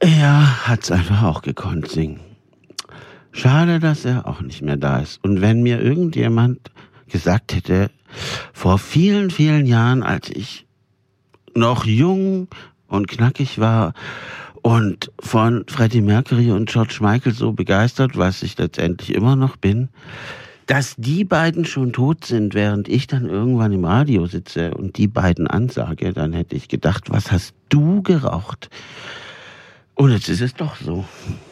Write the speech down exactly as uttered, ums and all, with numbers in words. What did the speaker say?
Er hat's einfach auch gekonnt singen. Schade, dass er auch nicht mehr da ist. Und wenn mir irgendjemand gesagt hätte, vor vielen, vielen Jahren, als ich noch jung und knackig war und von Freddie Mercury und George Michael so begeistert, was ich letztendlich immer noch bin, dass die beiden schon tot sind, während ich dann irgendwann im Radio sitze und die beiden ansage, dann hätte ich gedacht, was hast du geraucht? Und jetzt ist es doch so.